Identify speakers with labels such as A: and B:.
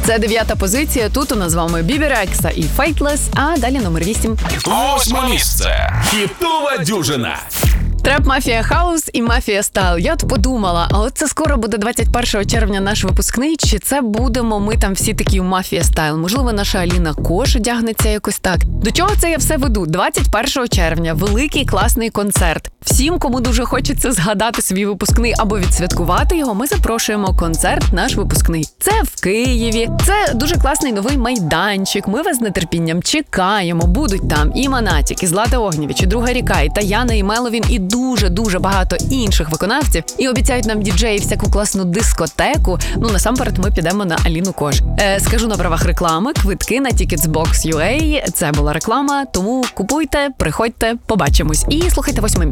A: Це 9-та позиція. Тут у нас з вами Бібі Рекса і Faithless, а далі номер 8.
B: 8 місце. Хітова дюжина.
A: Треп Мафія Хаус і Мафія Стайл. Я от подумала, а от це скоро буде 21 червня наш випускний, чи це будемо ми там всі такі у Мафія Стайл? Можливо, наша Аліна Кош одягнеться якось так. До чого це я все веду? 21 червня великий класний концерт. Всім, кому дуже хочеться згадати свій випускний або відсвяткувати його, ми запрошуємо концерт наш випускний. Це в Києві. Це дуже класний новий майданчик. Ми вас з нетерпінням чекаємо. Будуть там і Монатік, і Злата Огнєвіч, і Друга Ріка, і Таяна, і Меловін, і дуже багато інших виконавців. І обіцяють нам діджеї всяку класну дискотеку. Ну, насамперед, ми підемо на Аліну Кош. Скажу на правах реклами, квитки на Ticketsbox.ua. Це була реклама, тому купуйте, приходьте, побачимось. І слухайте 8